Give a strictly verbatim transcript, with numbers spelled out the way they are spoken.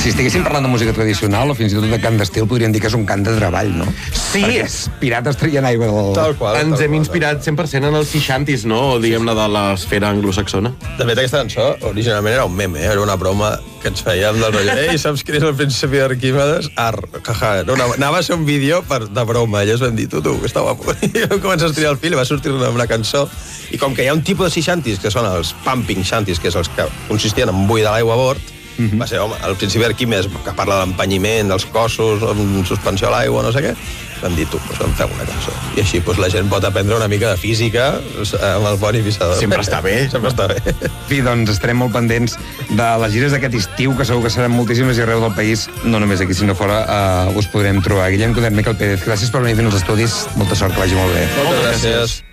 Si estiguéssim parlant de música tradicional o fins i tot de cant d'estil, podríem dir que és un cant de treball, no? Sí. Perquè els pirates traien aigua del... Tal qual. Ens tal hem qual, inspirat cent per cent en els seixantis, no? O diguem-ne de l'esfera anglosaxona. De fet, aquesta cançó originalment era un meme, eh? Era una broma que ens fèiem del rotllo. Ei, saps quin és el principi d'Arquímedes? Ar, jaja. No, anava a ser un vídeo per, de broma, i ens vam dir, tu, tu, que està guapo. I vam començar a estudiar el fil i va sortir una, una cançó. I com que hi ha un tipus de seixantis, que són els pumping shanties, que és els que consistien en buidar l'aigua a bord, mm-hmm. va ser, home, al principi d'Arquímedes, que parla de l'empenyiment, dels cossos, amb suspensió a l'aigua, no sé què, vam dir, tu, doncs vam fer una cançó. I així doncs, la gent pot aprendre una mica de física amb el Boni Pissador. Sempre està bé. Sempre està bé. I doncs estarem molt pendents de les gires d'aquest estiu, que segur que seran moltíssimes i arreu del país, no només aquí, sinó fora, uh, us podrem trobar. Guillem Coderme, Miquel Pérez, gràcies per venir als estudis. Molta sort, que vagi molt bé. Moltes gràcies.